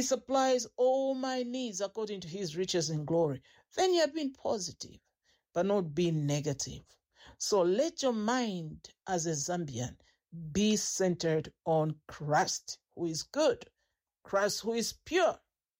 He supplies all my needs according to his riches in glory. Then you're being positive, but not being negative. So let your mind as a Zambian be centered on Christ, who is good, Christ, who is pure.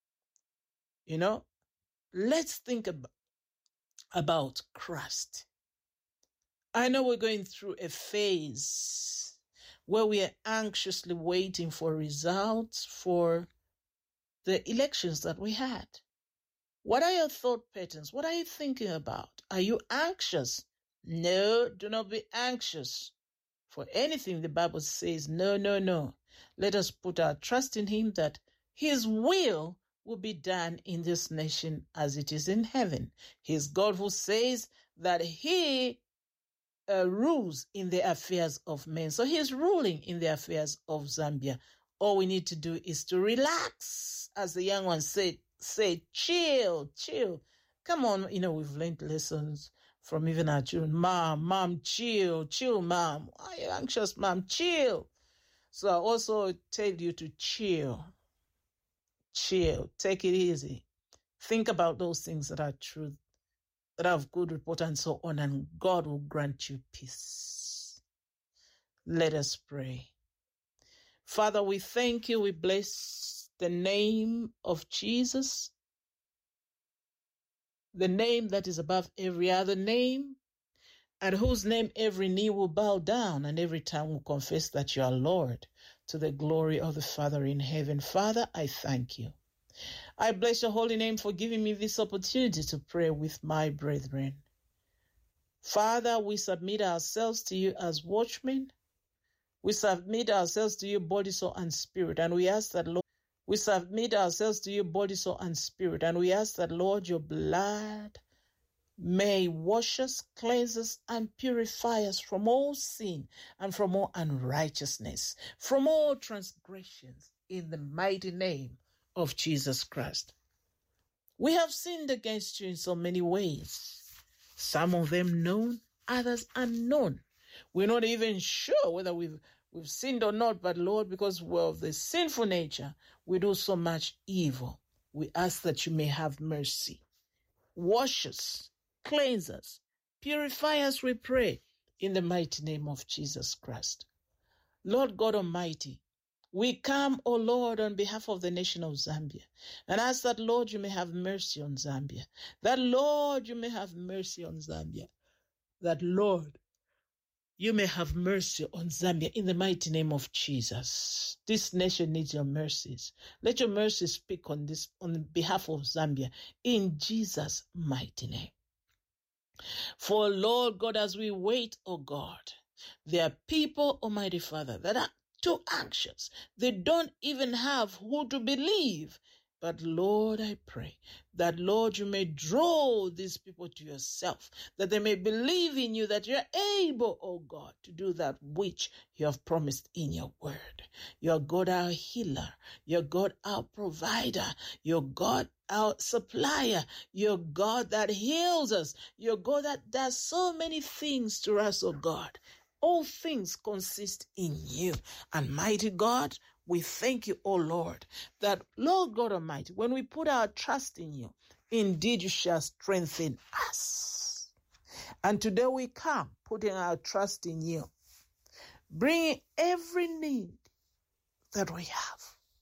Let's think about Christ. I know we're going through a phase where we are anxiously waiting for results for the elections that we had. What are your thought patterns? What are you thinking about? Are you anxious? No, do not be anxious for anything. The Bible says, no. Let us put our trust in him that his will be done in this nation as it is in heaven. He is God who says that he rules in the affairs of men. So he's ruling in the affairs of Zambia. All we need to do is to relax. As the young ones say, chill. Come on, we've learned lessons from even our children. Mom, chill, mom. Why are you anxious, mom? Chill. So I also tell you to chill. Take it easy. Think about those things that are true, that have good report and so on, and God will grant you peace. Let us pray. Father, we thank you. We bless the name of Jesus, the name that is above every other name, at whose name every knee will bow down and every tongue will confess that you are Lord, to the glory of the Father in heaven. Father, I thank you. I bless your holy name for giving me this opportunity to pray with my brethren. Father, we submit ourselves to you as watchmen. We submit ourselves to you, body, soul, and spirit. And we ask that, Lord, Lord, your blood may wash us, cleanse us, and purify us from all sin and from all unrighteousness, from all transgressions, in the mighty name of Jesus Christ. We have sinned against you in so many ways, some of them known, others unknown. We're not even sure whether we've sinned or not, but Lord, because we're of the sinful nature, we do so much evil. We ask that you may have mercy. Wash us, cleanse us, purify us, we pray, in the mighty name of Jesus Christ. Lord God Almighty, we come, O Lord, on behalf of the nation of Zambia, and ask that, Lord, you may have mercy on Zambia. That, Lord, you may have mercy on Zambia. That, Lord, you may have mercy on Zambia in the mighty name of Jesus. This nation needs your mercies. Let your mercy speak on behalf of Zambia in Jesus' mighty name. For, Lord God, as we wait, O God, there are people, Almighty Father, that are too anxious. They don't even have who to believe. But Lord, I pray that, Lord, you may draw these people to yourself, that they may believe in you, that you're able, oh God, to do that which you have promised in your word. You're God, our healer. You're God, our provider. You're God, our supplier. You're God that heals us. You're God that does so many things to us, oh God. All things consist in you. And mighty God, we thank you, O Lord, that, Lord God Almighty, when we put our trust in you, indeed you shall strengthen us. And today we come putting our trust in you, bringing every need that we have.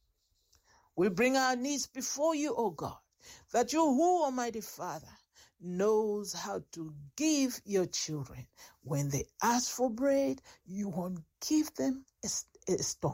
We bring our needs before you, O God, that you, who, Almighty Father, knows how to give your children. When they ask for bread, you won't give them a stone.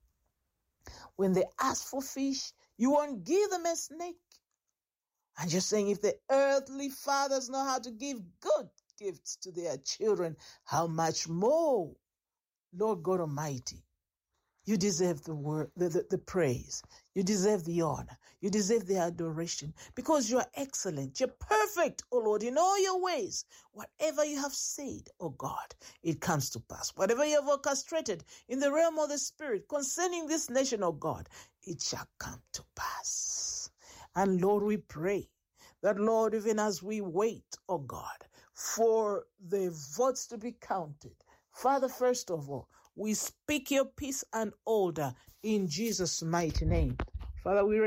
When they ask for fish, you won't give them a snake. And you're saying, if the earthly fathers know how to give good gifts to their children, how much more, Lord God Almighty, you deserve the praise. You deserve the honor. You deserve the adoration, because you are excellent. You're perfect, O Lord, in all your ways. Whatever you have said, O God, it comes to pass. Whatever you have orchestrated in the realm of the Spirit concerning this nation, O God, it shall come to pass. And Lord, we pray that, Lord, even as we wait, O God, for the votes to be counted, Father, first of all, we speak your peace and order in Jesus' mighty name. Father, we